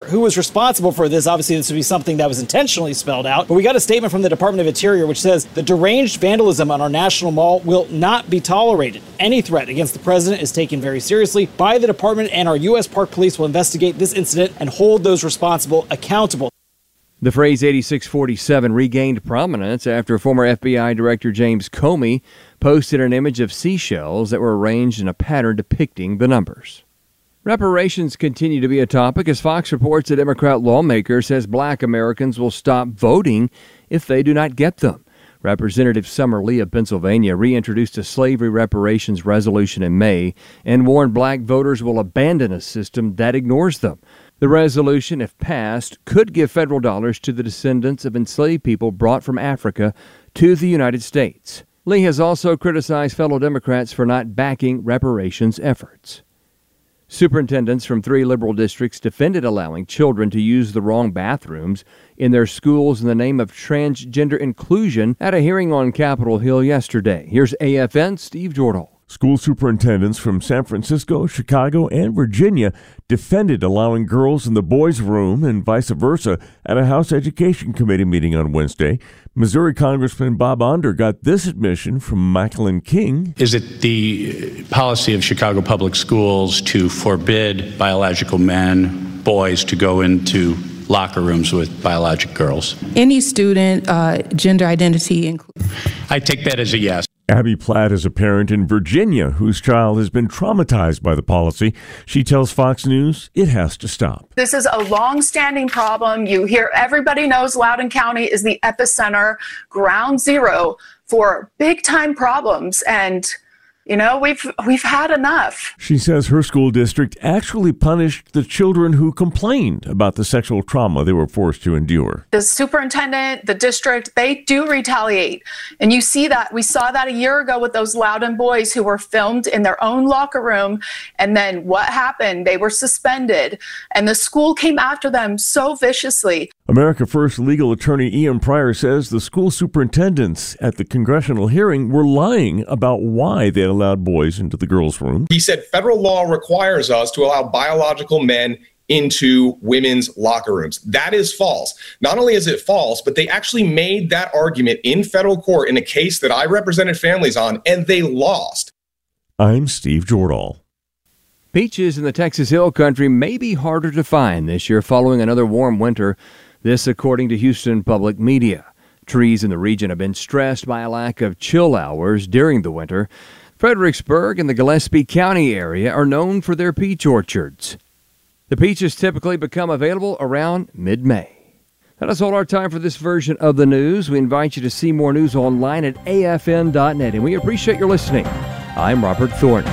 who was responsible for this. Obviously, this would be something that was intentionally spelled out. But we got a statement from the Department of Interior which says the deranged vandalism on our National Mall will not be tolerated. Any threat against the president is taken very seriously by the department, and our U.S. Park Police will investigate this incident and hold those responsible accountable. The phrase 8647 regained prominence after former FBI Director James Comey posted an image of seashells that were arranged in a pattern depicting the numbers. Reparations continue to be a topic as Fox reports a Democrat lawmaker says black Americans will stop voting if they do not get them. Representative Summer Lee of Pennsylvania reintroduced a slavery reparations resolution in May and warned black voters will abandon a system that ignores them. The resolution, if passed, could give federal dollars to the descendants of enslaved people brought from Africa to the United States. Lee has also criticized fellow Democrats for not backing reparations efforts. Superintendents from 3 liberal districts defended allowing children to use the wrong bathrooms in their schools in the name of transgender inclusion at a hearing on Capitol Hill yesterday. Here's AFN Steve Jordahl. School superintendents from San Francisco, Chicago, and Virginia defended allowing girls in the boys' room and vice versa at a House Education Committee meeting on Wednesday. Missouri Congressman Bob Onder got this admission from Macklin King. Is it the policy of Chicago Public Schools to forbid biological men, boys, to go into locker rooms with biological girls? Any student, gender identity. I take that as a yes. Abby Platt is a parent in Virginia whose child has been traumatized by the policy. She tells Fox News it has to stop. This is a long-standing problem. You hear everybody knows Loudoun County is the epicenter, ground zero for big-time problems. And you know, we've had enough. She says her school district actually punished the children who complained about the sexual trauma they were forced to endure. The superintendent, the district, they do retaliate. And you see that. We saw that a year ago with those Loudoun boys who were filmed in their own locker room. And then what happened? They were suspended. And the school came after them so viciously. America First legal attorney Ian Pryor says the school superintendents at the congressional hearing were lying about why they allowed boys into the girls' room. He said federal law requires us to allow biological men into women's locker rooms. That is false. Not only is it false, but they actually made that argument in federal court in a case that I represented families on, and they lost. I'm Steve Jordahl. Peaches in the Texas Hill Country may be harder to find this year following another warm winter. This according to Houston Public Media. Trees in the region have been stressed by a lack of chill hours during the winter. Fredericksburg and the Gillespie County area are known for their peach orchards. The peaches typically become available around mid-May. That is all our time for this version of the news. We invite you to see more news online at afn.net, and we appreciate your listening. I'm Robert Thornton.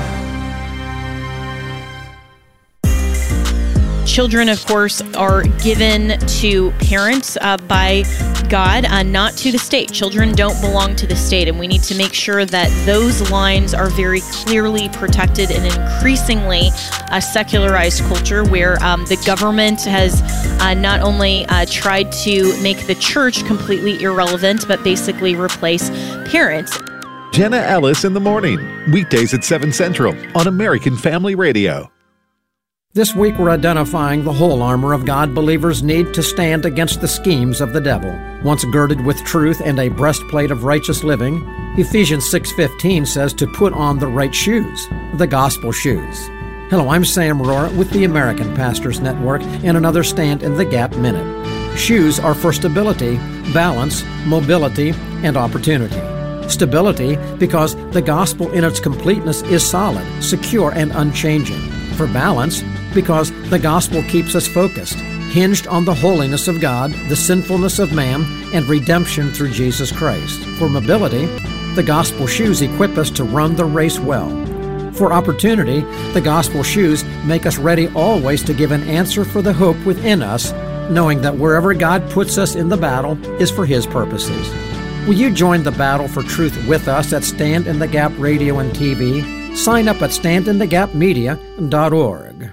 Children, of course, are given to parents by God, not to the state. Children don't belong to the state, and we need to make sure that those lines are very clearly protected in an increasingly secularized culture where the government has not only tried to make the church completely irrelevant, but basically replace parents. Jenna Ellis in the morning, weekdays at 7 Central on American Family Radio. This week we're identifying the whole armor of God believers need to stand against the schemes of the devil. Once girded with truth and a breastplate of righteous living, Ephesians 6:15 says to put on the right shoes, the gospel shoes. Hello, I'm Sam Rohrer with the American Pastors Network and another Stand in the Gap Minute. Shoes are for stability, balance, mobility, and opportunity. Stability because the gospel in its completeness is solid, secure, and unchanging. For balance, because the gospel keeps us focused, hinged on the holiness of God, the sinfulness of man, and redemption through Jesus Christ. For mobility, the gospel shoes equip us to run the race well. For opportunity, the gospel shoes make us ready always to give an answer for the hope within us, knowing that wherever God puts us in the battle is for His purposes. Will you join the battle for truth with us at Stand in the Gap Radio and TV? Sign up at standinthegapmedia.org.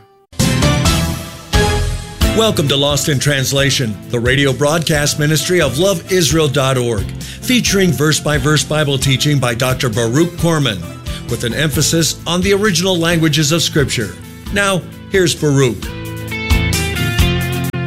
Welcome to Lost in Translation, the radio broadcast ministry of loveisrael.org, featuring verse-by-verse Bible teaching by Dr. Baruch Korman, with an emphasis on the original languages of Scripture. Now, here's Baruch.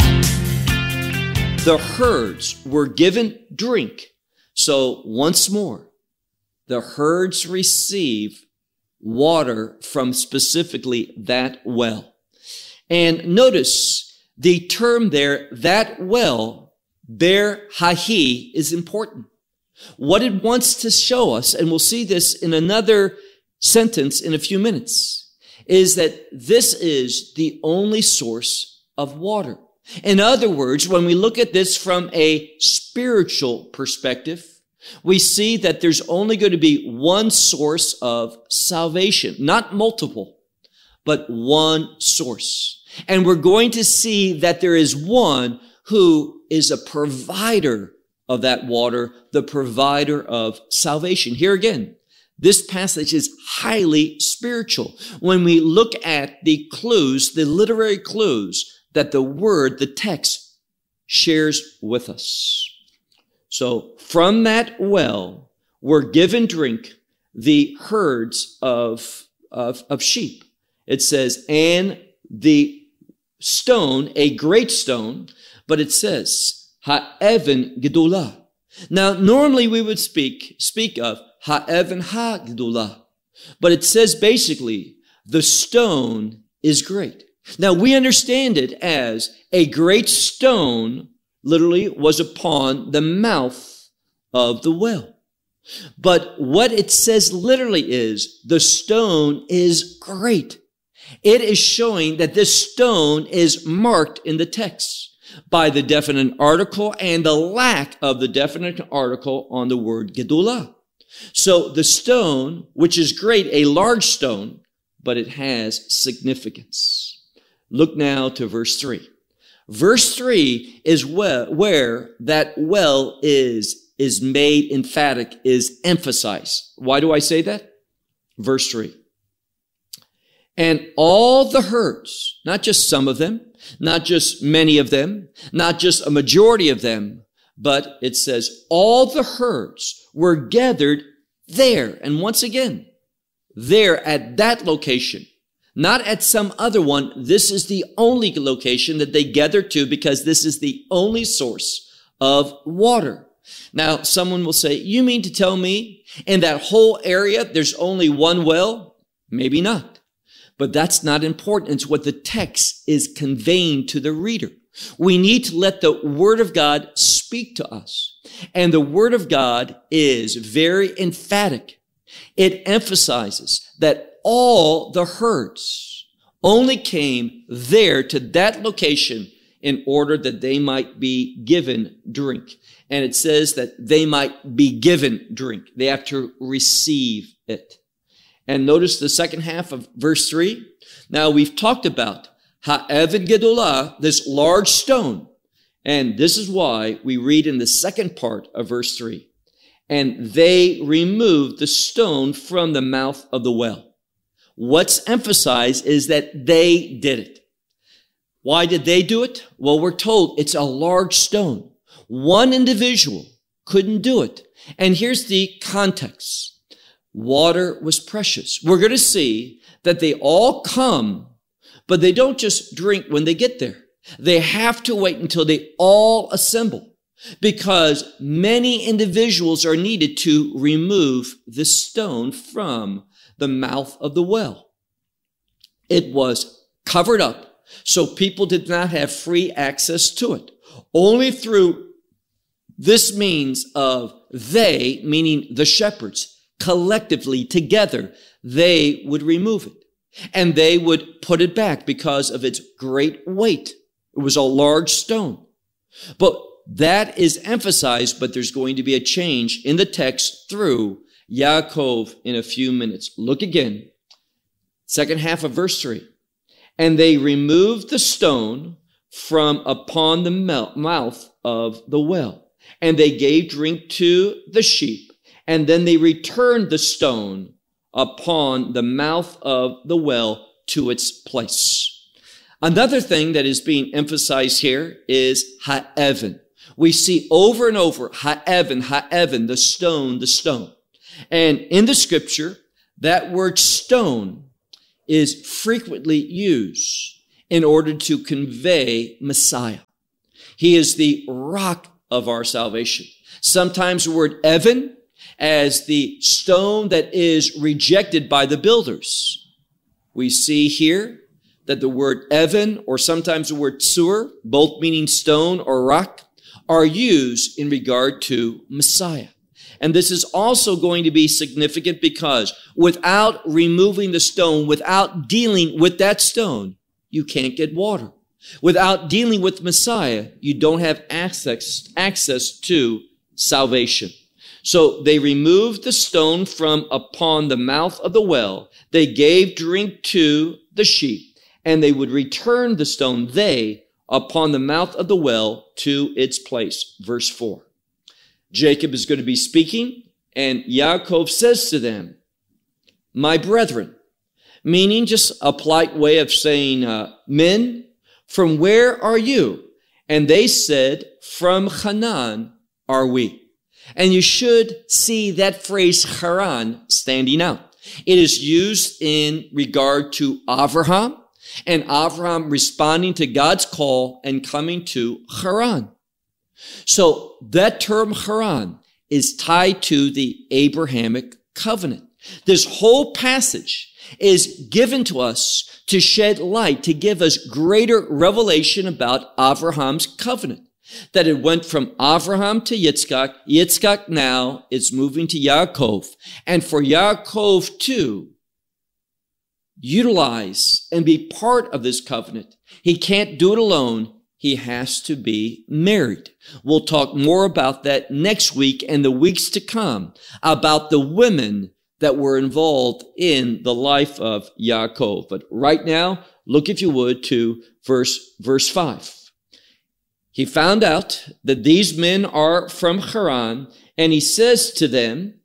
the herds were given drink. So once more, the herds receive water from specifically that well. And notice the term there, that well, Ber Hahi, is important. What it wants to show us, and we'll see this in another sentence in a few minutes, is that this is the only source of water. In other words, when we look at this from a spiritual perspective, we see that there's only going to be one source of salvation, not multiple, but one source. And we're going to see that there is one who is a provider of that water, the provider of salvation. Here again, this passage is highly spiritual. When we look at the clues, the literary clues that the word, the text, shares with us. So from that well were given drink the herds of sheep. It says, and the stone, a great stone, but it says, ha'even gedulah. Now, normally we would speak of ha'even ha'gedulah, but it says basically, the stone is great. Now, we understand it as a great stone literally was upon the mouth of the well. But what it says literally is the stone is great. It is showing that this stone is marked in the text by the definite article and the lack of the definite article on the word gedulah. So the stone, which is great, a large stone, but it has significance. Look now to verse 3. Verse 3 is where that well is made emphatic, is emphasized. Why do I say that? Verse 3. And all the herds, not just some of them, not just many of them, not just a majority of them, but it says all the herds were gathered there. And once again, there at that location, not at some other one. This is the only location that they gathered to because this is the only source of water. Now, someone will say, you mean to tell me in that whole area there's only one well? Maybe not. But that's not important. It's what the text is conveying to the reader. We need to let the Word of God speak to us. And the Word of God is very emphatic. It emphasizes that all the herds only came there to that location in order that they might be given drink. And it says that they might be given drink. They have to receive it. And notice the second half of verse 3. Now we've talked about ha'even gedulah, this large stone. And this is why we read in the second part of verse 3. And they removed the stone from the mouth of the well. What's emphasized is that they did it. Why did they do it? Well, we're told it's a large stone. One individual couldn't do it. And here's the context. Water was precious. We're going to see that they all come, but they don't just drink when they get there. They have to wait until they all assemble because many individuals are needed to remove the stone from the mouth of the well. It was covered up, so people did not have free access to it. Only through this means of they, meaning the shepherds, collectively together, they would remove it. And they would put it back because of its great weight. It was a large stone. But that is emphasized, but there's going to be a change in the text through Yaakov in a few minutes. Look again. Second half of verse 3. And they removed the stone from upon the mouth of the well. And they gave drink to the sheep. And then they returned the stone upon the mouth of the well to its place. Another thing that is being emphasized here is ha'even. We see over and over, ha'even, ha'even, the stone, the stone. And in the scripture, that word stone is frequently used in order to convey Messiah. He is the rock of our salvation. Sometimes the word Evan as the stone that is rejected by the builders. We see here that the word Evan, or sometimes the word Tsur, both meaning stone or rock, are used in regard to Messiah. And this is also going to be significant because without removing the stone, without dealing with that stone, you can't get water. Without dealing with Messiah, you don't have access to salvation. So they removed the stone from upon the mouth of the well. They gave drink to the sheep, and they would return the stone, upon the mouth of the well to its place. Verse 4. Jacob is going to be speaking, and Yaakov says to them, my brethren, meaning just a polite way of saying, men, from where are you? And they said, from Hanan are we. And you should see that phrase Haran standing out. It is used in regard to Avraham, and Avraham responding to God's call and coming to Haran. So that term Haran is tied to the Abrahamic covenant. This whole passage is given to us to shed light, to give us greater revelation about Abraham's covenant. That it went from Avraham to Yitzchak. Yitzchak now is moving to Yaakov. And for Yaakov to utilize and be part of this covenant, he can't do it alone. He has to be married. We'll talk more about that next week and the weeks to come, about the women that were involved in the life of Yaakov. But right now, look, if you would, to verse 5. He found out that these men are from Haran, and he says to them,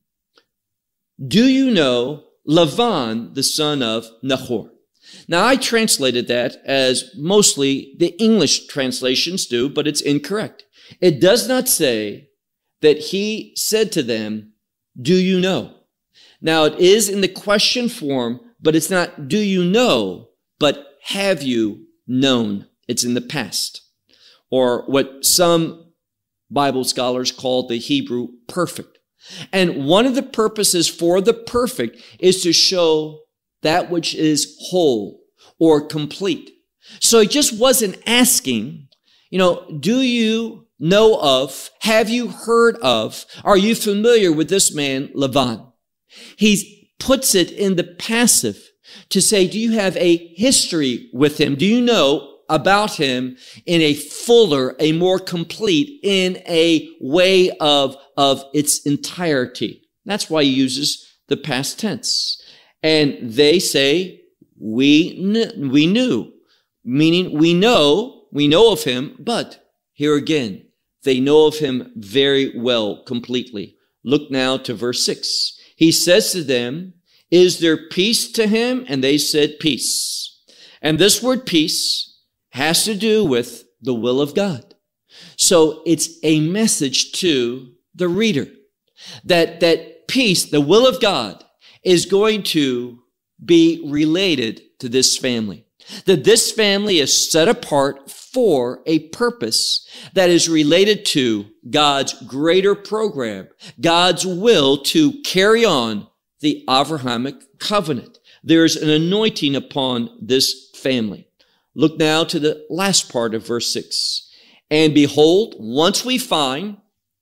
do you know Lavan, the son of Nahor? Now, I translated that as mostly the English translations do, but it's incorrect. It does not say that he said to them, do you know? Now, it is in the question form, but it's not do you know, but have you known? It's in the past, or what some Bible scholars call the Hebrew perfect. And one of the purposes for the perfect is to show that which is whole or complete. So he just wasn't asking, do you know of, have you heard of, are you familiar with this man, Lavan? He puts it in the passive to say, do you have a history with him? Do you know about him in a fuller, a more complete, in a way of its entirety? That's why he uses the past tense. And they say, we knew, meaning we know of him, but here again, they know of him very well, completely. Look now to verse 6. He says to them, is there peace to him? And they said, peace. And this word peace has to do with the will of God. So it's a message to the reader that peace, the will of God, is going to be related to this family. That this family is set apart for a purpose that is related to God's greater program, God's will to carry on the Avrahamic covenant. There's an anointing upon this family. Look now to the last part of verse 6. And behold, once we find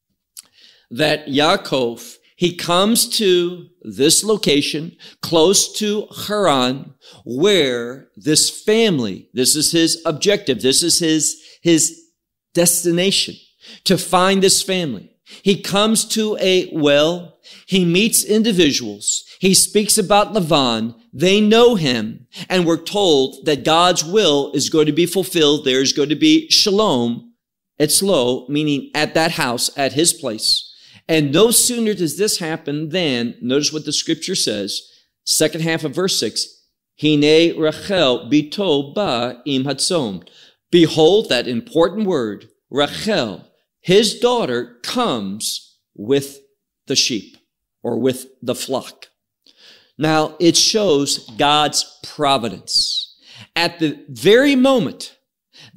that Yaakov, he comes to this location close to Haran, where this family, this is his objective, this is his destination, to find this family. He comes to a well, he meets individuals, he speaks about Lavan, they know him, and we're told that God's will is going to be fulfilled. There's going to be shalom, etzlo, meaning at that house, at his place. And no sooner does this happen than, notice what the scripture says, second half of verse 6, Hine Rachel bito ba im hatzom. Behold, that important word, Rachel, his daughter, comes with the sheep, or with the flock. Now, it shows God's providence. At the very moment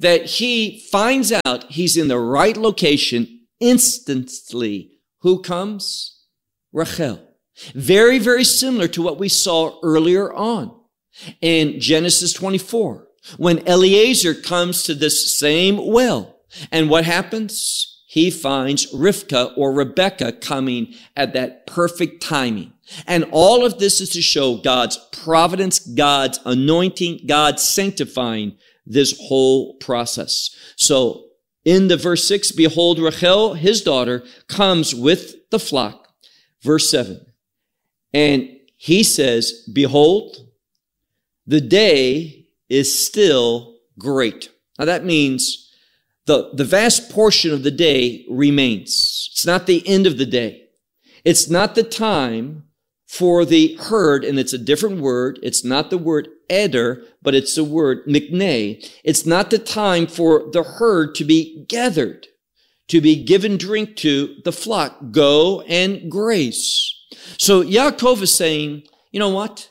that he finds out he's in the right location instantly. Who comes? Rachel. Very, very similar to what we saw earlier on in Genesis 24, when Eliezer comes to this same well. And what happens? He finds Rivka or Rebecca coming at that perfect timing. And all of this is to show God's providence, God's anointing, God sanctifying this whole process. So in the verse 6, behold, Rachel, his daughter, comes with the flock. Verse 7. And he says, behold, the day is still great. Now that means the vast portion of the day remains. It's not the end of the day. It's not the time for the herd, and it's a different word. It's not the word eder, but it's the word mikneh. It's not the time for the herd to be gathered, to be given drink to the flock. Go and graze. So Yaakov is saying, you know what?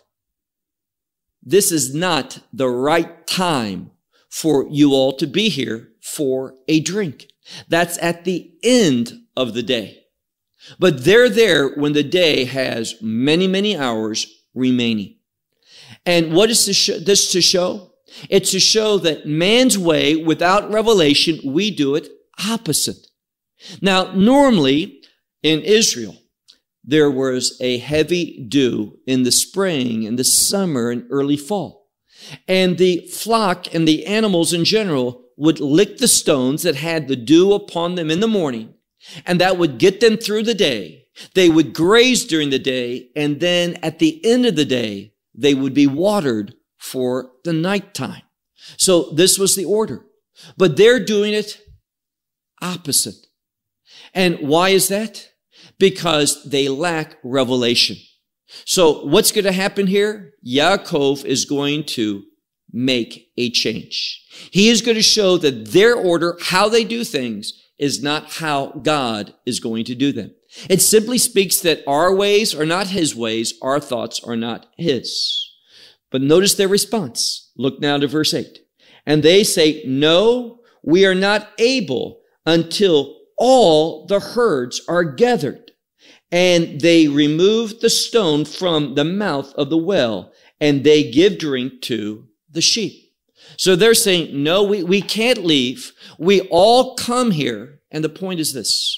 This is not the right time for you all to be here for a drink. That's at the end of the day. But they're there when the day has many, many hours remaining. And what is this to show? It's to show that man's way, without revelation, we do it opposite. Now, normally in Israel, there was a heavy dew in the spring, in the summer, and early fall. And the flock and the animals in general would lick the stones that had the dew upon them in the morning, and that would get them through the day. They would graze during the day, and then at the end of the day, they would be watered for the nighttime. So this was the order. But they're doing it opposite. And why is that? Because they lack revelation. So what's going to happen here? Yaakov is going to make a change. He is going to show that their order, how they do things, is not how God is going to do them. It simply speaks that our ways are not his ways, our thoughts are not his. But notice their response. Look now to verse 8. And they say, no, we are not able until all the herds are gathered. And they remove the stone from the mouth of the well, and they give drink to the sheep. So they're saying, no, we can't leave. We all come here. And the point is this.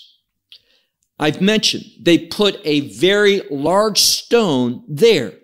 I've mentioned they put a very large stone there.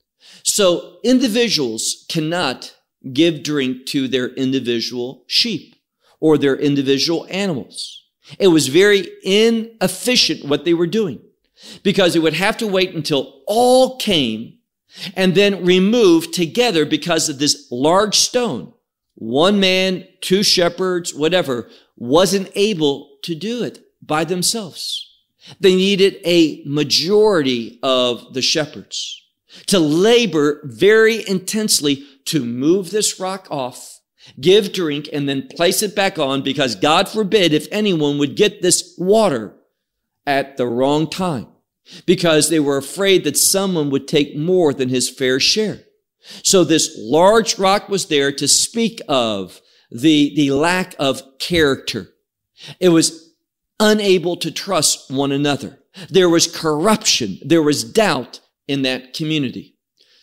So individuals cannot give drink to their individual sheep or their individual animals. It was very inefficient what they were doing, because it would have to wait until all came and then remove together because of this large stone. One man, two shepherds, whatever, wasn't able to do it by themselves. They needed a majority of the shepherds to labor very intensely to move this rock off, give drink, and then place it back on, because God forbid if anyone would get this water at the wrong time, because they were afraid that someone would take more than his fair share. So this large rock was there to speak of the lack of character. It was unable to trust one another. There was corruption. There was doubt in that community.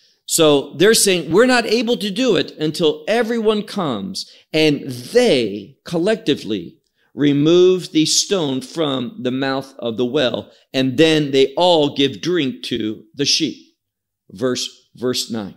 So they're saying, we're not able to do it until everyone comes and they collectively remove the stone from the mouth of the well, and then they all give drink to the sheep. Verse 9.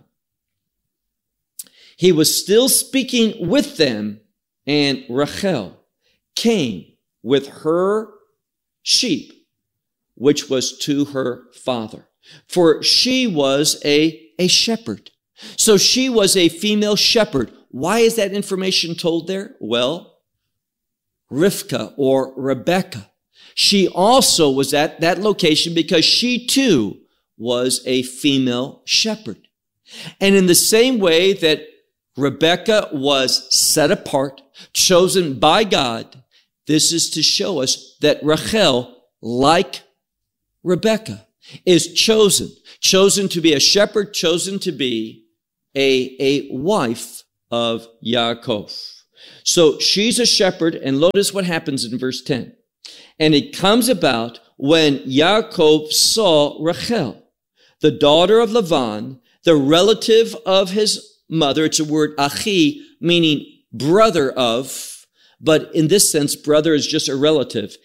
He was still speaking with them, and Rachel came with her sheep, which was to her father. For she was a shepherd. So she was a female shepherd. Why is that information told there? Well, Rivka or Rebecca, she also was at that location because she too was a female shepherd. And in the same way that Rebecca was set apart, chosen by God, this is to show us that Rachel, like Rebecca, is chosen to be a shepherd, chosen to be a wife of Yaakov. So she's a shepherd, and notice what happens in verse 10. And it comes about when Yaakov saw Rachel, the daughter of Lavan, the relative of his mother. It's a word achi, meaning brother of, but in this sense, brother is just a relative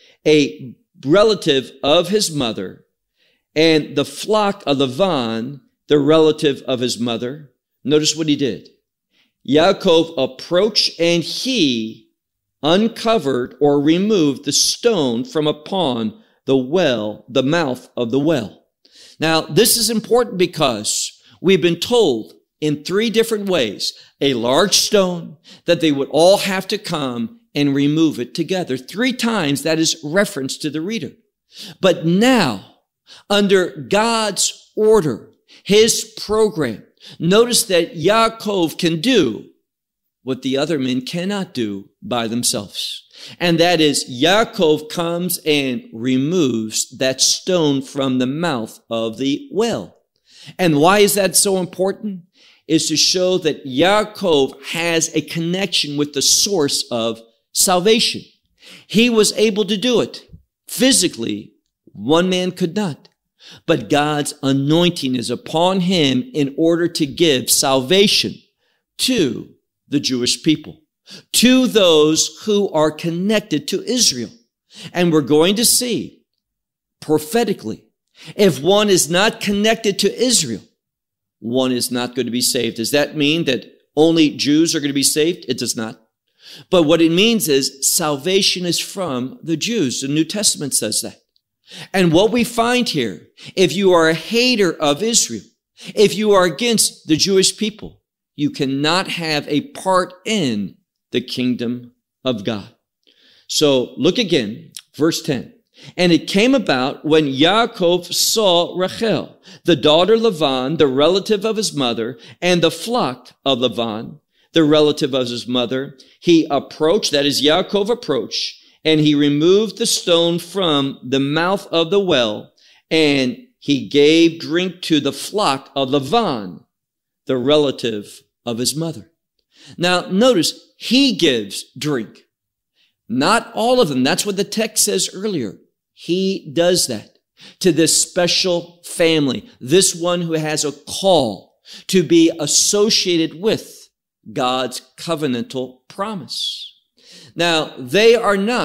of his mother, and the flock of Lavan, the relative of his mother. Notice what he did. Yaakov approached, and he uncovered or removed the stone from upon the well, the mouth of the well. Now, this is important because we've been told in 3 different ways, a large stone, that they would all have to come and remove it together. 3 times that is referenced to the reader. But now, under God's order, his program, notice that Yaakov can do what the other men cannot do by themselves. And that is, Yaakov comes and removes that stone from the mouth of the well. And why is that so important? Is to show that Yaakov has a connection with the source of salvation. He was able to do it. Physically, one man could not. But God's anointing is upon him in order to give salvation to the Jewish people, to those who are connected to Israel. And we're going to see prophetically, if one is not connected to Israel, one is not going to be saved. Does that mean that only Jews are going to be saved? It does not. But what it means is salvation is from the Jews. The New Testament says that. And what we find here, if you are a hater of Israel, if you are against the Jewish people, you cannot have a part in the kingdom of God. So look again, verse 10. And it came about when Yaakov saw Rachel, the daughter of Lavan, the relative of his mother, and the flock of Lavan, the relative of his mother, he approached, that is, Yaakov approached, and he removed the stone from the mouth of the well, and he gave drink to the flock of Lavan, the relative of his mother. Now, notice, he gives drink. Not all of them. That's what the text says earlier. He does that to this special family, this one who has a call to be associated with God's covenantal promise. Now, they're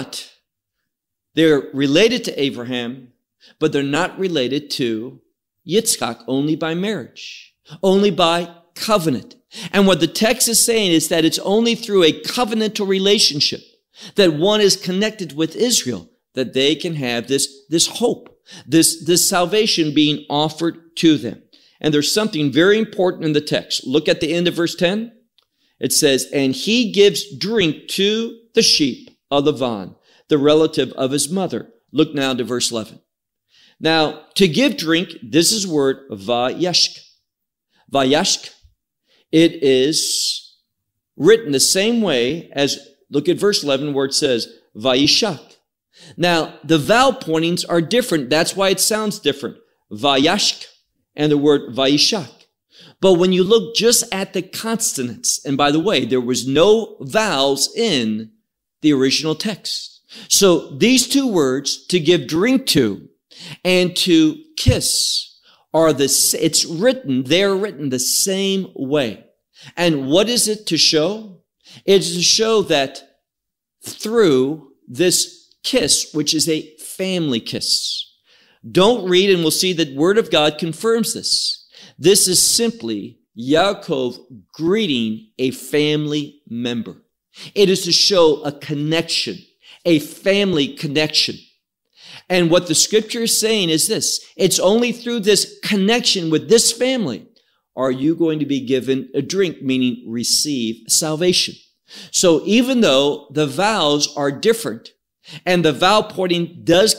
related to Abraham, but they're not related to Yitzchak only by marriage, only by covenant. And what the text is saying is that it's only through a covenantal relationship that one is connected with Israel, that they can have this hope, this salvation being offered to them. And there's something very important in the text. Look at the end of verse 10. It says, and he gives drink to the sheep of Lavan, the relative of his mother. Look now to verse 11. Now, to give drink, this is the word vayashk. Vayashk. It is written the same way as, look at verse 11 where it says vayishak. Now, the vowel pointings are different. That's why it sounds different. Vayashk and the word vayishak. But when you look just at the consonants, and by the way, there was no vowels in the original text. So these 2 words, to give drink to and to kiss, they're written the same way. And what is it to show? It's to show that through this kiss, which is a family kiss. Don't read, and we'll see that Word of God confirms this. This is simply Yaakov greeting a family member. It is to show a connection, a family connection. And what the scripture is saying is this: it's only through this connection with this family are you going to be given a drink, meaning receive salvation. So even though the vowels are different, and the vowel pointing does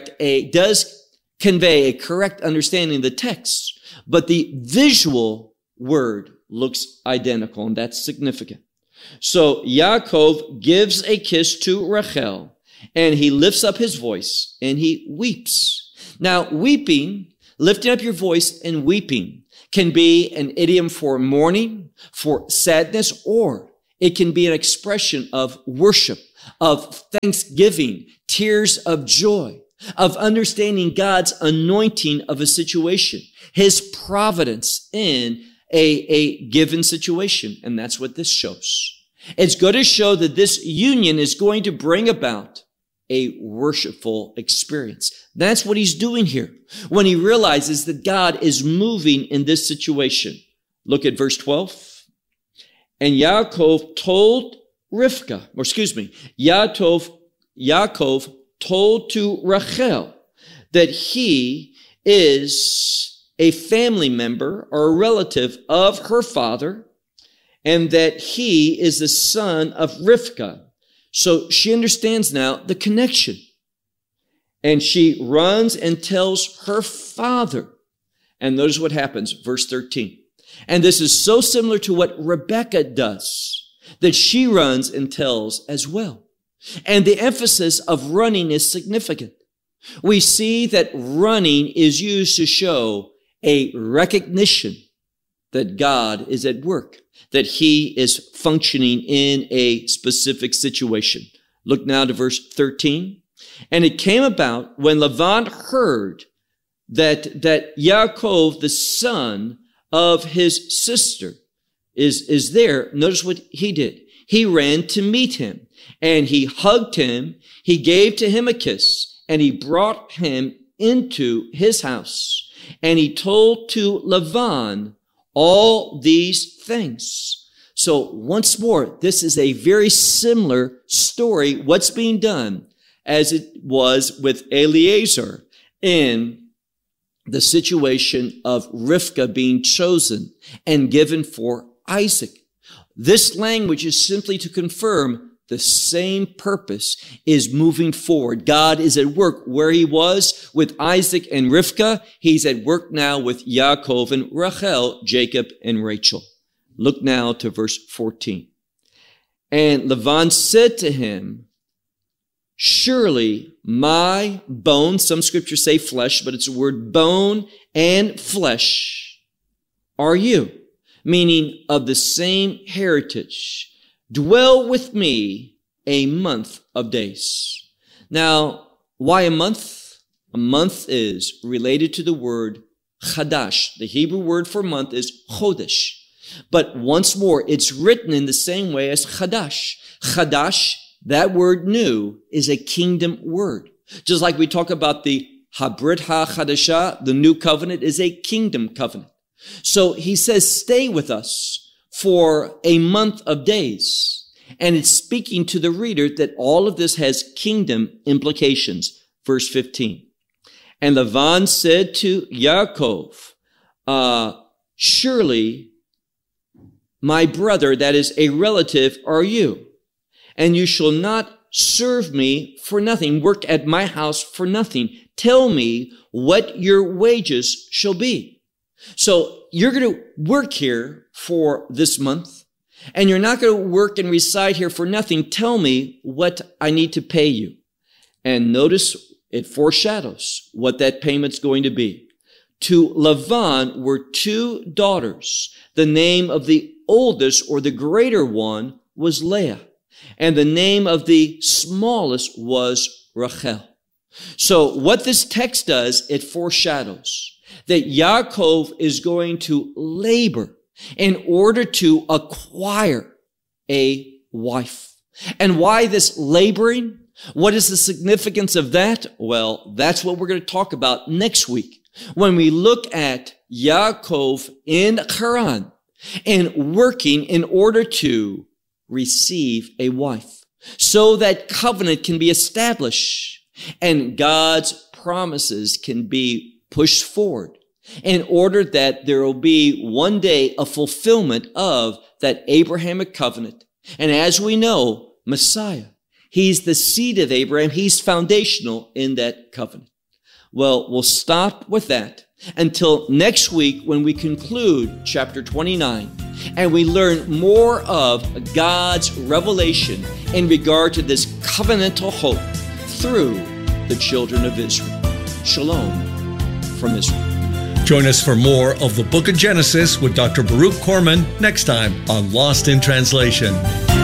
convey a correct understanding of the text, but the visual word looks identical, and that's significant. So Yaakov gives a kiss to Rachel, and he lifts up his voice, and he weeps. Now, weeping, lifting up your voice and weeping, can be an idiom for mourning, for sadness, or It can be an expression of worship, of thanksgiving, tears of joy, of understanding God's anointing of a situation, his providence in a given situation. And that's what this shows. It's going to show that this union is going to bring about a worshipful experience. That's what he's doing here when he realizes that God is moving in this situation. Look at verse 12. And Yaakov told Yaakov told to Rachel that he is a family member or a relative of her father, and that he is the son of Rivkah. So she understands now the connection. And she runs and tells her father. And notice what happens, verse 13. And this is so similar to what Rebekah does, that she runs and tells as well. And the emphasis of running is significant. We see that running is used to show a recognition that God is at work, that he is functioning in a specific situation. Look now to verse 13. And it came about when Lavan heard that Yaakov, the son of his sister, is there. Notice what he did. He ran to meet him, and he hugged him. He gave to him a kiss, and he brought him into his house. And he told to Lavan all these things. So once more, this is a very similar story, what's being done, as it was with Eliezer in the situation of Rivkah being chosen and given for Isaac. This language is simply to confirm the same purpose is moving forward. God is at work where he was with Isaac and Rivkah. He's at work now with Yaakov and Rachel, Jacob and Rachel. Look now to verse 14. And Lavan said to him, surely my bone, some scriptures say flesh, but it's the word bone and flesh, are you, meaning of the same heritage. Dwell with me a month of days. Now, why a month? A month is related to the word chadash. The Hebrew word for month is chodesh. But once more, it's written in the same way as chadash. Chadash, that word new, is a kingdom word. Just like we talk about the Habrit HaChadashah, the new covenant is a kingdom covenant. So he says, stay with us for a month of days. And it's speaking to the reader that all of this has kingdom implications. Verse 15. And Lavan said to Yaakov, surely my brother, that is a relative, are you, and you shall not serve me for nothing, work at my house for nothing. Tell me what your wages shall be. So you're going to work here for this month, and you're not going to work and reside here for nothing. Tell me what I need to pay you. And notice it foreshadows what that payment's going to be. To Lavan were two daughters. The name of the oldest or the greater one was Leah, and the name of the smallest was Rachel. So what this text does, it foreshadows that Yaakov is going to labor in order to acquire a wife. And why this laboring? What is the significance of that? Well, that's what we're going to talk about next week when we look at Yaakov in Haran and working in order to receive a wife so that covenant can be established and God's promises can be pushed forward in order that there will be one day a fulfillment of that Abrahamic covenant. And as we know, Messiah, he's the seed of Abraham. He's foundational in that covenant. Well, we'll stop with that until next week when we conclude chapter 29 and we learn more of God's revelation in regard to this covenantal hope through the children of Israel. Shalom from Israel. Join us for more of the Book of Genesis with Dr. Baruch Korman next time on Lost in Translation.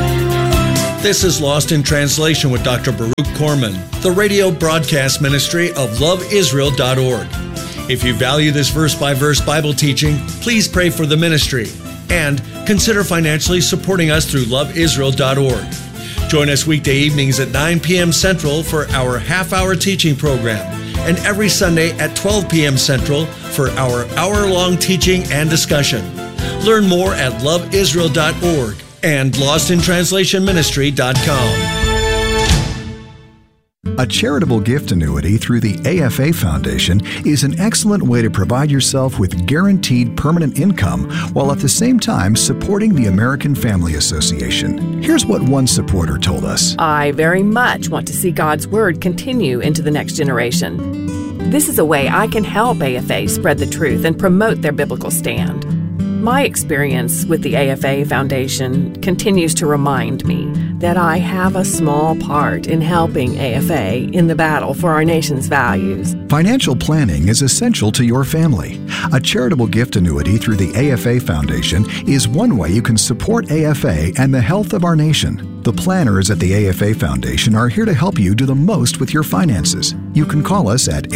This is Lost in Translation with Dr. Baruch Corman, the radio broadcast ministry of loveisrael.org. If you value this verse-by-verse Bible teaching, please pray for the ministry and consider financially supporting us through loveisrael.org. Join us weekday evenings at 9 p.m. Central for our half-hour teaching program, and every Sunday at 12 p.m. Central for our hour-long teaching and discussion. Learn more at loveisrael.org and lostintranslationministry.com. A charitable gift annuity through the AFA Foundation is an excellent way to provide yourself with guaranteed permanent income while at the same time supporting the American Family Association. Here's what one supporter told us. I very much want to see God's Word continue into the next generation. This is a way I can help AFA spread the truth and promote their biblical stand. My experience with the AFA Foundation continues to remind me that I have a small part in helping AFA in the battle for our nation's values. Financial planning is essential to your family. A charitable gift annuity through the AFA Foundation is one way you can support AFA and the health of our nation. The planners at the AFA Foundation are here to help you do the most with your finances. You can call us at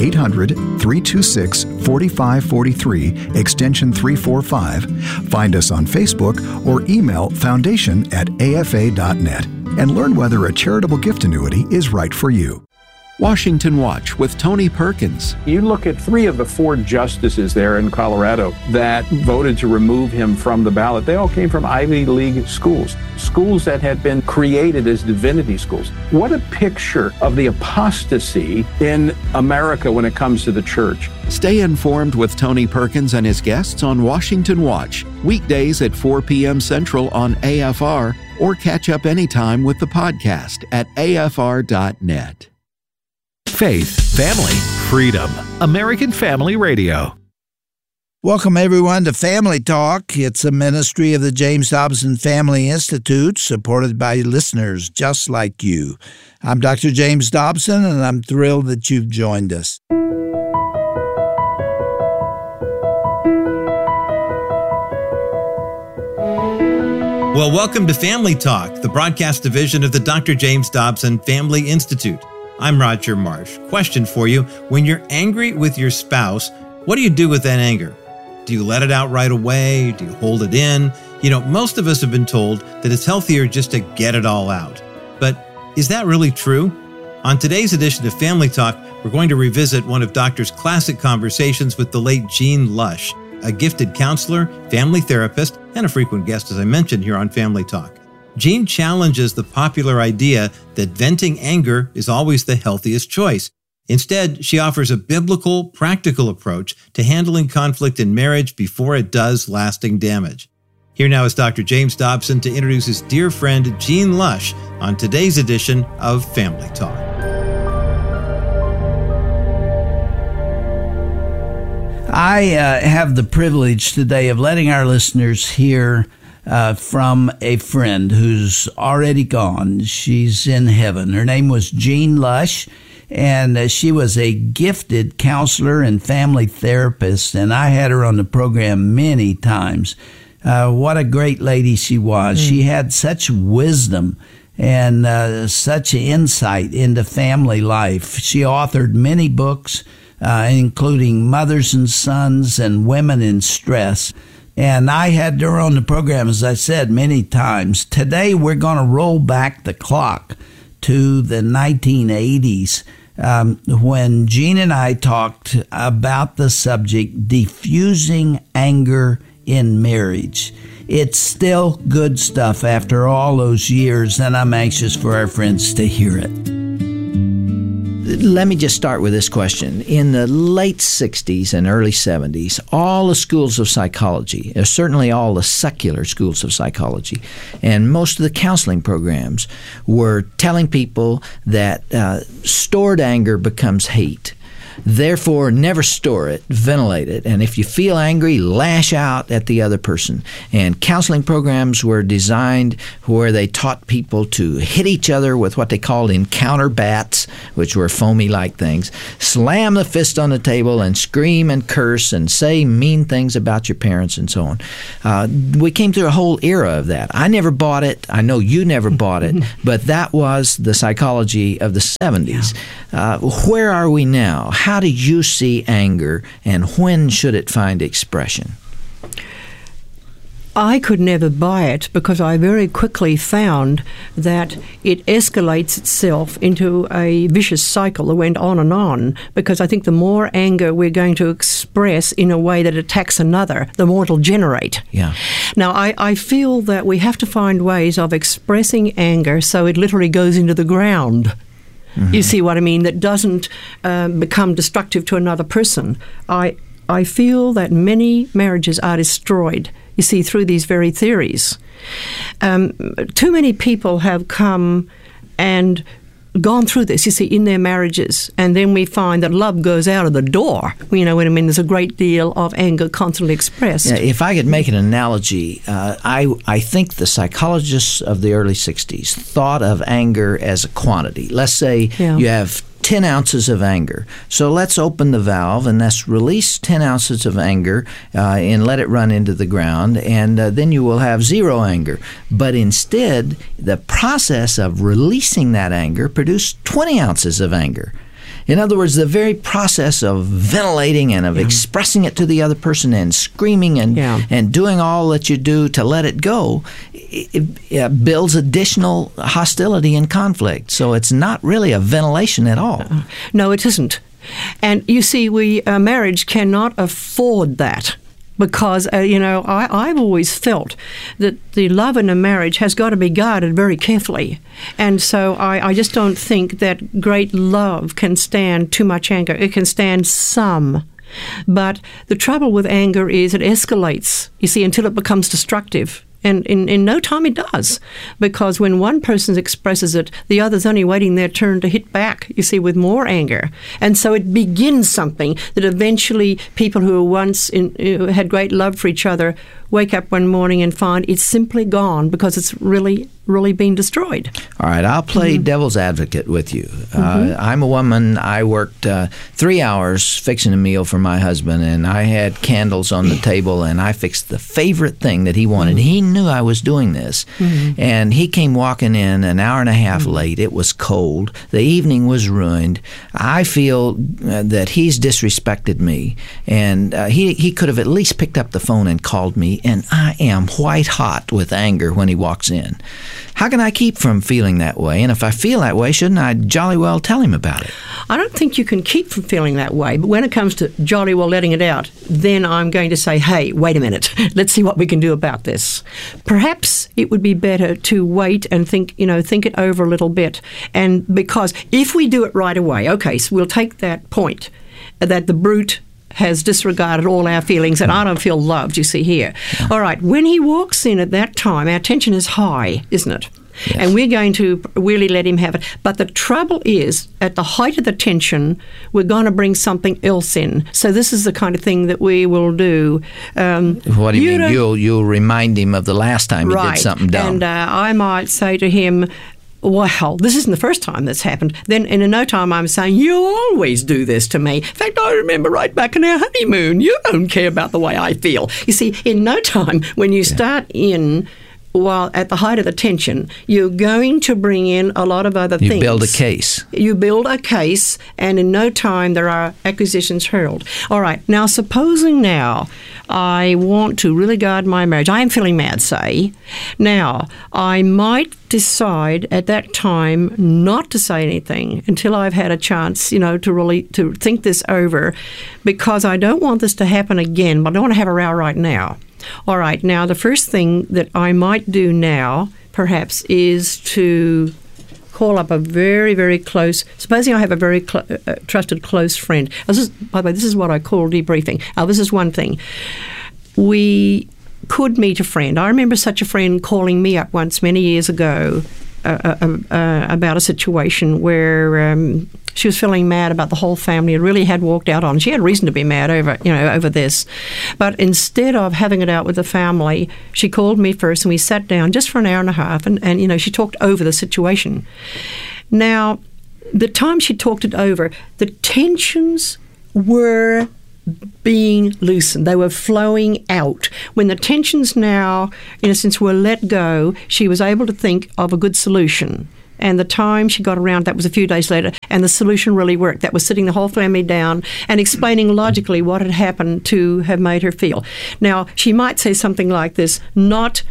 800-326-4543, extension 345. Find us on Facebook or email foundation@afa.net and learn whether a charitable gift annuity is right for you. Washington Watch with Tony Perkins. You look at 3 of the 4 justices there in Colorado that voted to remove him from the ballot. They all came from Ivy League schools, schools that had been created as divinity schools. What a picture of the apostasy in America when it comes to the church. Stay informed with Tony Perkins and his guests on Washington Watch, weekdays at 4 p.m. Central on AFR, or catch up anytime with the podcast at afr.net. Faith, family, freedom. American Family Radio. Welcome, everyone, to Family Talk. It's a ministry of the James Dobson Family Institute, supported by listeners just like you. I'm Dr. James Dobson, and I'm thrilled that you've joined us. Well, welcome to Family Talk, the broadcast division of the Dr. James Dobson Family Institute. I'm Roger Marsh. Question for you. When you're angry with your spouse, what do you do with that anger? Do you let it out right away? Do you hold it in? You know, most of us have been told that it's healthier just to get it all out. But is that really true? On today's edition of Family Talk, we're going to revisit one of Doctor's classic conversations with the late Jean Lush, a gifted counselor, family therapist, and a frequent guest, as I mentioned, here on Family Talk. Jean challenges the popular idea that venting anger is always the healthiest choice. Instead, she offers a biblical, practical approach to handling conflict in marriage before it does lasting damage. Here now is Dr. James Dobson to introduce his dear friend Jean Lush on today's edition of Family Talk. I have the privilege today of letting our listeners hear from a friend who's already gone. She's in heaven. Her name was Jean Lush, and she was a gifted counselor and family therapist, and I had her on the program many times. What a great lady she was. She had such wisdom and such insight into family life. She authored many books, including Mothers and Sons and Women in Stress. And I had her on the program, as I said, many times. Today, we're going to roll back the clock to the 1980s when Jean and I talked about the subject, diffusing anger in marriage. It's still good stuff after all those years, and I'm anxious for our friends to hear it. Let me just start with this question. In the late 60s and early 70s, all the schools of psychology, certainly all the secular schools of psychology, and most of the counseling programs were telling people that stored anger becomes hate. Therefore, never store it, ventilate it. And if you feel angry, lash out at the other person. And counseling programs were designed where they taught people to hit each other with what they called encounter bats, which were foamy-like things, slam the fist on the table and scream and curse and say mean things about your parents and so on. We came through a whole era of that. I never bought it. I know you never bought it, but that was the psychology of the 70s. Where are we now? How do you see anger, and when should it find expression? I could never buy it because I very quickly found that it escalates itself into a vicious cycle that went on and on, because I think the more anger we're going to express in a way that attacks another, the more it'll generate. Yeah. Now, I feel that we have to find ways of expressing anger so it literally goes into the ground. Mm-hmm. You see what I mean? That doesn't become destructive to another person. I feel that many marriages are destroyed, you see, through these very theories. Too many people have come and gone through this, you see, in their marriages, and then we find that love goes out of the door. You know what I mean? There's a great deal of anger constantly expressed. Yeah, if I could make an analogy, I think the psychologists of the early 60s thought of anger as a quantity. Let's say you have 10 ounces of anger. So let's open the valve and let's release 10 ounces of anger and let it run into the ground, and then you will have zero anger. But instead, the process of releasing that anger produced 20 ounces of anger. In other words, the very process of ventilating and of expressing it to the other person and screaming and doing all that you do to let it go, it builds additional hostility and conflict. So it's not really a ventilation at all. No, it isn't. And you see, marriage cannot afford that. Because, I've always felt that the love in a marriage has got to be guarded very carefully. And so I just don't think that great love can stand too much anger. It can stand some. But the trouble with anger is it escalates, you see, until it becomes destructive. And in no time it does, because when one person expresses it, the other's only waiting their turn to hit back, you see, with more anger. And so it begins something that eventually people who once had great love for each other wake up one morning and find it's simply gone because it's really been destroyed. All right, I'll play devil's advocate with you. I'm a woman. I worked 3 hours fixing a meal for my husband, and I had candles on the table, and I fixed the favorite thing that he wanted. He knew I was doing this, and he came walking in an hour and a half late. It was cold. The evening was ruined. I feel that he's disrespected me, and he could have at least picked up the phone and called me, and I am white hot with anger when he walks in. How can I keep from feeling that way? And if I feel that way, shouldn't I jolly well tell him about it? I don't think you can keep from feeling that way. But when it comes to jolly well letting it out, then I'm going to say, hey, wait a minute. Let's see what we can do about this. Perhaps it would be better to wait and think it over a little bit. And because if we do it right away, okay, so we'll take that point that the brute has disregarded all our feelings and I don't feel loved, you see here. All right, when he walks in at that time, our tension is high, isn't it? Yes. And we're going to really let him have it. But the trouble is, at the height of the tension, we're going to bring something else in. So this is the kind of thing that we will do. What do you mean? You'll remind him of the last time he did something dumb. And I might say to him, wow, this isn't the first time that's happened. Then in no time I'm saying, you always do this to me. In fact, I remember right back in our honeymoon, you don't care about the way I feel. You see, in no time, when you start while at the height of the tension, you're going to bring in a lot of other things. You build a case. You build a case, and in no time there are accusations hurled. All right, now supposing now I want to really guard my marriage. I am feeling mad, say. Now, I might decide at that time not to say anything until I've had a chance, to think this over, because I don't want this to happen again, but I don't want to have a row right now. All right, now the first thing that I might do now, perhaps, is to call up a very, very close, supposing I have a very trusted close friend. By the way, this is what I call debriefing. Now, this is one thing. We could meet a friend. I remember such a friend calling me up once many years ago about a situation where she was feeling mad about the whole family and really had walked out on. She had reason to be mad over this. But instead of having it out with the family, she called me first and we sat down just for an hour and a half and she talked over the situation. Now, the time she talked it over, the tensions were being loosened. They were flowing out. When the tensions now, in a sense, were let go, she was able to think of a good solution. And the time she got around, that was a few days later, and the solution really worked. That was sitting the whole family down and explaining logically what had happened to have made her feel. Now, she might say something like this, not,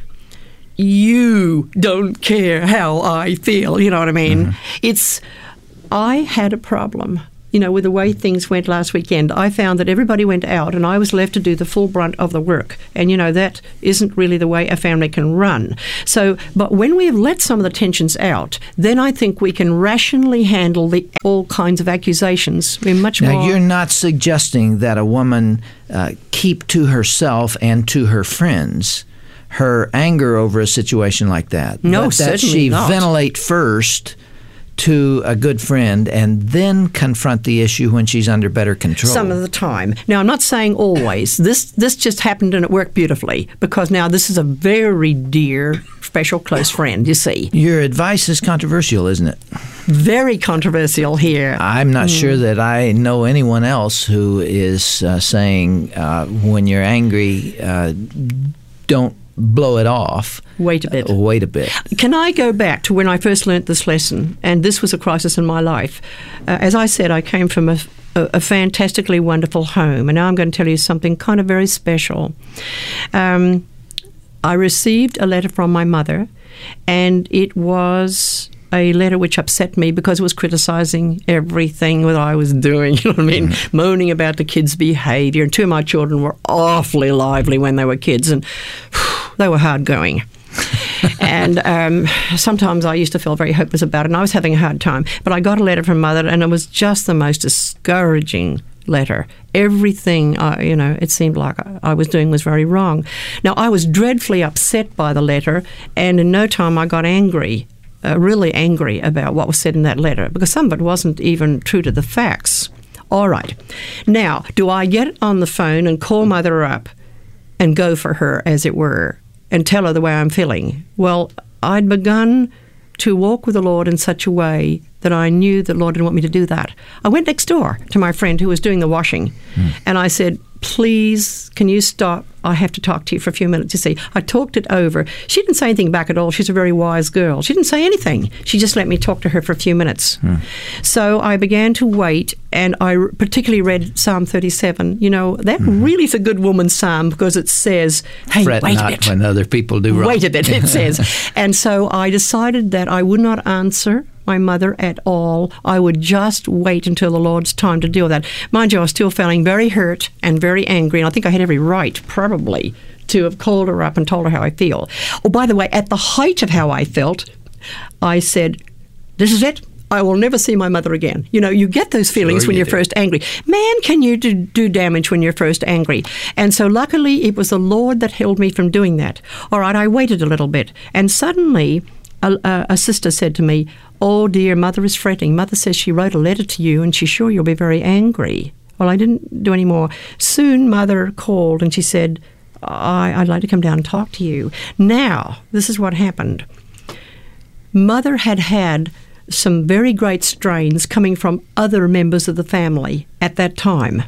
"You don't care how I feel," you know what I mean? Mm-hmm. It's, I had a problem. With the way things went last weekend, I found that everybody went out and I was left to do the full brunt of the work. And, that isn't really the way a family can run. So, but when we have let some of the tensions out, then I think we can rationally handle all kinds of accusations. We're much more... Now, you're not suggesting that a woman keep to herself and to her friends her anger over a situation like that. No, but that she not. Ventilate first to a good friend and then confront the issue when she's under better control. Some of the time. Now, I'm not saying always. This just happened and it worked beautifully because now this is a very dear, special, close friend, you see. Your advice is controversial, isn't it? Very controversial here. I'm not sure that I know anyone else who is saying when you're angry, don't blow it off. Wait a bit. Wait a bit. Can I go back to when I first learnt this lesson? And this was a crisis in my life. As I said, I came from a fantastically wonderful home. And now I'm going to tell you something kind of very special. I received a letter from my mother, and it was a letter which upset me because it was criticizing everything that I was doing, you know what I mean? Mm. Moaning about the kids' behavior. And two of my children were awfully lively when they were kids, and they were hard going. And sometimes I used to feel very hopeless about it, and I was having a hard time. But I got a letter from Mother, and it was just the most discouraging letter. Everything, it seemed like I was doing was very wrong. Now, I was dreadfully upset by the letter, and in no time I got angry. Really angry about what was said in that letter, because some of it wasn't even true to the facts. All right. Now, do I get on the phone and call Mother up and go for her, as it were, and tell her the way I'm feeling? Well, I'd begun to walk with the Lord in such a way that I knew the Lord didn't want me to do that. I went next door to my friend who was doing the washing, and I said, "Please, can you stop? I have to talk to you for a few minutes." You see, I talked it over. She didn't say anything back at all. She's a very wise girl. She didn't say anything. She just let me talk to her for a few minutes. So I began to wait, and I particularly read Psalm 37. That really is a good woman's psalm, because it says, "Hey, fret wait not a bit. when other people do wrong." Wait a bit, it says. And so I decided that I would not answer my mother at all. I would just wait until the Lord's time to deal with that. Mind you, I was still feeling very hurt and very angry, and I think I had every right, probably, to have called her up and told her how I feel. Oh, by the way, at the height of how I felt, I said, "This is it. I will never see my mother again." You get those feelings when you're first angry. Man, can you do damage when you're first angry? And so luckily, it was the Lord that held me from doing that. All right, I waited a little bit, and suddenly a sister said to me, "Oh dear, Mother is fretting. Mother says she wrote a letter to you and she's sure you'll be very angry." Well, I didn't do any more. Soon Mother called and she said, "I'd like to come down and talk to you." Now, this is what happened. Mother had some very great strains coming from other members of the family at that time.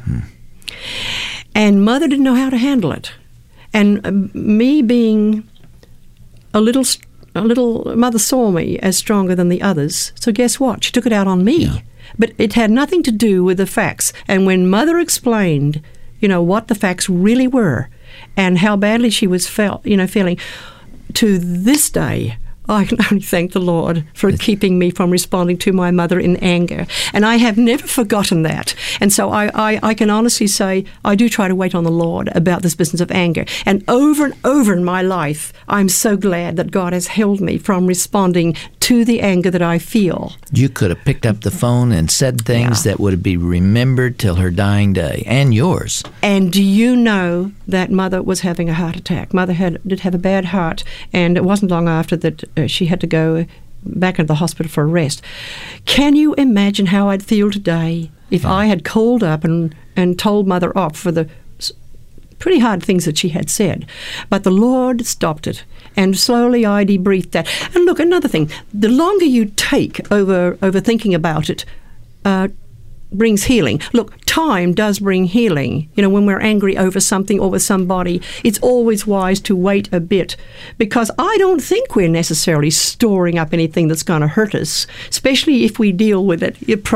And Mother didn't know how to handle it. And me being a little, Mother saw me as stronger than the others. So guess what? She took it out on me. Yeah. But it had nothing to do with the facts. And when Mother explained, what the facts really were and how badly she was feeling, to this day, I can only thank the Lord for keeping me from responding to my mother in anger. And I have never forgotten that. And so I can honestly say I do try to wait on the Lord about this business of anger. And over in my life, I'm so glad that God has held me from responding to the anger that I feel. You could have picked up the phone and said things that would be remembered till her dying day, and yours. And do you know that Mother was having a heart attack? Mother did have a bad heart, and it wasn't long after that she had to go back into the hospital for a rest. Can you imagine how I'd feel today if I had called up and told Mother off for the pretty hard things that she had said? But the Lord stopped it, and slowly I debriefed that. And look, another thing, the longer you take over thinking about it, brings healing. Look, time does bring healing. You know, when we're angry over something or with somebody, it's always wise to wait a bit, because I don't think we're necessarily storing up anything that's going to hurt us, especially if we deal with it